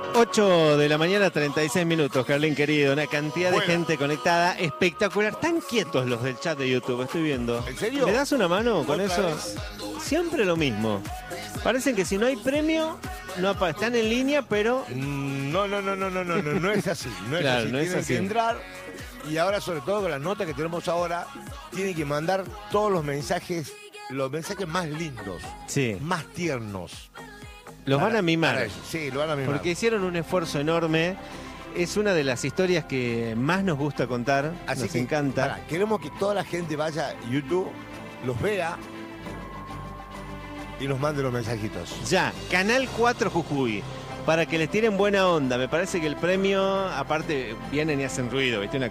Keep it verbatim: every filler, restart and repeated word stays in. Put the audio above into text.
ocho de la mañana, treinta y seis minutos, Carlín querido. Una cantidad Bueno. de gente conectada. Espectacular. Tan quietos los del chat de YouTube, estoy viendo. ¿En serio? ¿Me das una mano con ¿Otra eso? vez? Siempre lo mismo. Parecen que si no hay premio, no apa- están en línea, pero... Mm, No, no, no, no, no, no, no, no es así. No es Claro, así. no es Tienen así. que entrar y ahora, sobre todo con la nota que tenemos ahora, tienen que mandar todos los mensajes, los mensajes más lindos, Sí, más tiernos. los van Para- a mimar. para ellos. Sí, lo van a mimar. Porque hicieron un esfuerzo enorme. Es una de las historias que más nos gusta contar. Así nos que, encanta. pará, queremos que toda la gente vaya a YouTube, los vea y nos mande los mensajitos. Ya, Canal cuatro Jujuy. Para que les tiren buena onda. Me parece que el premio, aparte, vienen y hacen ruido, ¿viste? Una